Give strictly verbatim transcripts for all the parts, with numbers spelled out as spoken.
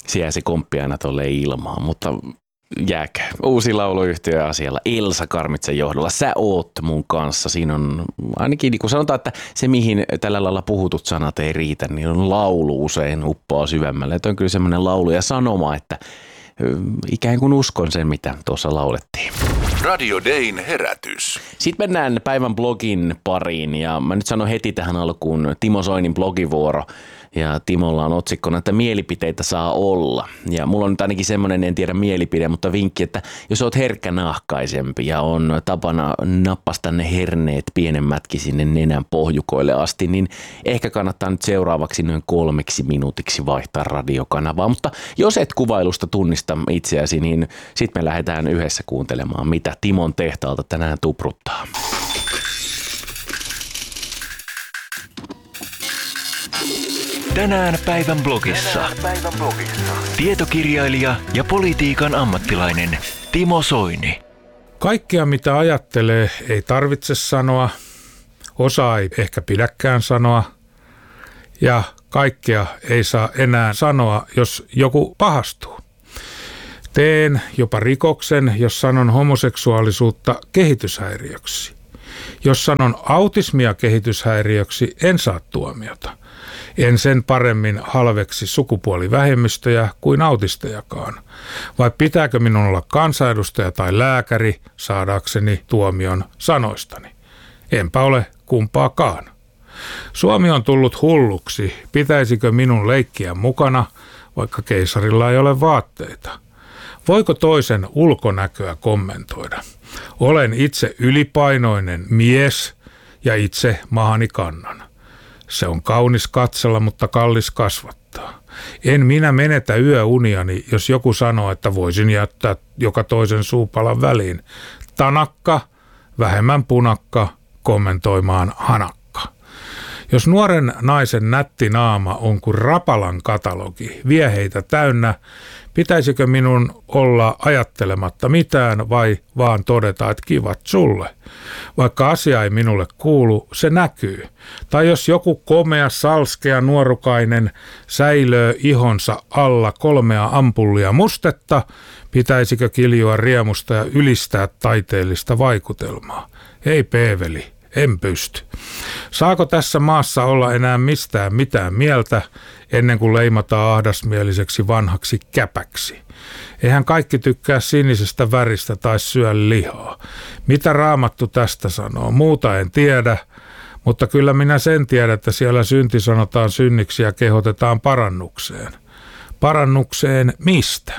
Se jää se komppi aina tolleen ilmaan, mutta jääkö. Uusi lauluyhtiö asialla Elsa Karmitsen johdolla. Sä oot mun kanssa. Siinä on ainakin, niin kuin sanotaan, että se mihin tällä lailla puhutut sanat ei riitä, niin on laulu usein uppoaa syvemmälle. Että on kyllä semmoinen laulu ja sanoma, että ikään kuin uskon sen, mitä tuossa laulettiin. Radio Dayn herätys. Sitten mennään päivän blogin pariin ja mä nyt sanon heti tähän alkuun Timo Soinin blogivuoro. Ja Timolla on otsikkona, että mielipiteitä saa olla. Ja mulla on nyt ainakin semmoinen, en tiedä mielipide, mutta vinkki, että jos oot herkkänahkaisempi ja on tapana nappasta ne herneet pienemmätkin sinne nenän pohjukoille asti, niin ehkä kannattaa nyt seuraavaksi noin kolmeksi minuutiksi vaihtaa radiokanavaa. Mutta jos et kuvailusta tunnista itseäsi, niin sitten me lähdetään yhdessä kuuntelemaan, mitä Timon tehtaalta tänään tupruttaa. Tänään päivän blogissa. Tänään päivän blogissa. Tietokirjailija ja politiikan ammattilainen Timo Soini. Kaikkea mitä ajattelee ei tarvitse sanoa, osa ei ehkä pidäkään sanoa ja kaikkea ei saa enää sanoa, jos joku pahastuu. Teen jopa rikoksen, jos sanon homoseksuaalisuutta kehityshäiriöksi. Jos sanon autismia kehityshäiriöksi, en saa tuomiota. En sen paremmin halveksi sukupuolivähemmistöjä kuin autistejakaan. Vai pitääkö minun olla kansanedustaja tai lääkäri saadakseni tuomion sanoistani? Enpä ole kumpaakaan. Suomi on tullut hulluksi. Pitäisikö minun leikkiä mukana, vaikka keisarilla ei ole vaatteita? Voiko toisen ulkonäköä kommentoida? Olen itse ylipainoinen mies ja itse mahani kannan. Se on kaunis katsella, mutta kallis kasvattaa. En minä menetä yöuniani, jos joku sanoo, että voisin jättää joka toisen suupalan väliin. Tanakka, vähemmän punakka, kommentoimaan hanakka. Jos nuoren naisen nätti naama on kuin Rapalan katalogi, vie heitä täynnä, pitäisikö minun olla ajattelematta mitään vai vaan todeta, että kivat sulle? Vaikka asia ei minulle kuulu, se näkyy. Tai jos joku komea, salskea, nuorukainen säilöö ihonsa alla kolmea ampullia mustetta, pitäisikö kiljua riemusta ja ylistää taiteellista vaikutelmaa? Ei peeveli. En pysty. Saako tässä maassa olla enää mistään mitään mieltä ennen kuin leimataan ahdasmieliseksi vanhaksi käpäksi? Eihän kaikki tykkää sinisestä väristä tai syö lihaa. Mitä Raamattu tästä sanoo? Muuta en tiedä, mutta kyllä minä sen tiedän, että siellä synti sanotaan synniksi ja kehotetaan parannukseen. Parannukseen mistä?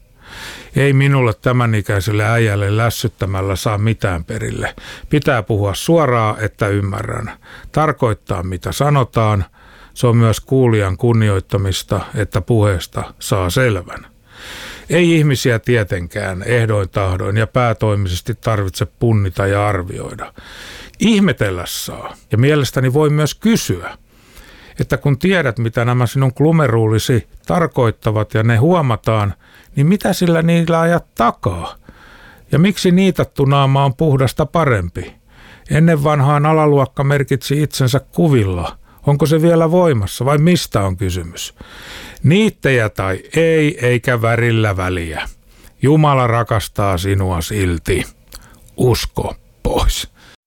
Ei minulle tämän ikäiselle äijälle lässyttämällä saa mitään perille. Pitää puhua suoraan, että ymmärrän. Tarkoittaa mitä sanotaan. Se on myös kuulijan kunnioittamista, että puheesta saa selvän. Ei ihmisiä tietenkään ehdoin tahdoin ja päätoimisesti tarvitse punnita ja arvioida. Ihmetellä saa ja mielestäni voi myös kysyä, että kun tiedät mitä nämä sinun glumeruulisi tarkoittavat ja ne huomataan, niin mitä sillä niillä ajat takaa? Ja miksi niitattu naama on puhdasta parempi? Ennen vanhaan alaluokka merkitsi itsensä kuvilla. Onko se vielä voimassa vai mistä on kysymys? Niittejä tai ei, eikä värillä väliä. Jumala rakastaa sinua silti. Usko pois.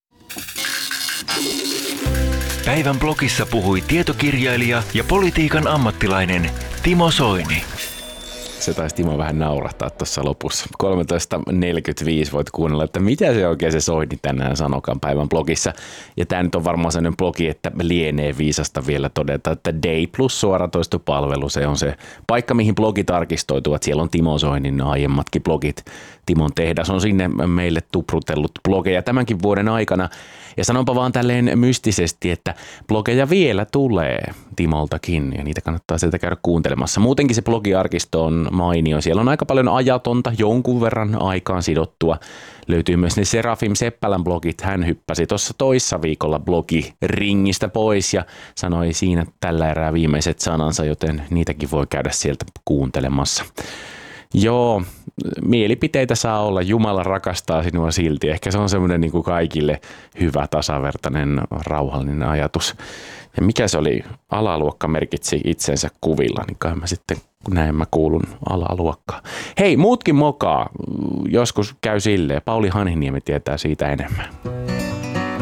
Päivän blogissa puhui tietokirjailija ja politiikan ammattilainen Timo Soini. Se taisi Timo vähän naurahtaa tuossa lopussa. kolmetoista neljäkymmentäviisi voit kuunnella, että mitä se oikein se Soini tänään sanokaan päivän blogissa. Ja tämä nyt on varmaan sellainen blogi, että lienee viisasta vielä todeta, että Day Plus suoratoistopalvelu, se on se paikka, mihin blogit arkistoituvat. Siellä on Timo Soinin aiemmatkin blogit. Timon tehdas on sinne meille tuprutellut blogeja tämänkin vuoden aikana. Ja sanonpa vaan tälleen mystisesti, että blogeja vielä tulee Timoltakin ja niitä kannattaa sieltä käydä kuuntelemassa. Muutenkin se blogiarkisto on mainio. Siellä on aika paljon ajatonta, jonkun verran aikaan sidottua. Löytyy myös ne Serafim Seppälän blogit. Hän hyppäsi tuossa toissa viikolla blogiringistä pois ja sanoi siinä tällä erää viimeiset sanansa, joten niitäkin voi käydä sieltä kuuntelemassa. Joo, mielipiteitä saa olla. Jumala rakastaa sinua silti. Ehkä se on semmoinen niin kuin kaikille hyvä, tasavertainen, rauhallinen ajatus. Ja mikä se oli? Alaluokka merkitsi itsensä kuvilla, niin kai mä sitten näin mä kuulun alaluokkaan. Hei, muutkin mokaa. Joskus käy silleen. Pauli Hanhiniemi tietää siitä enemmän.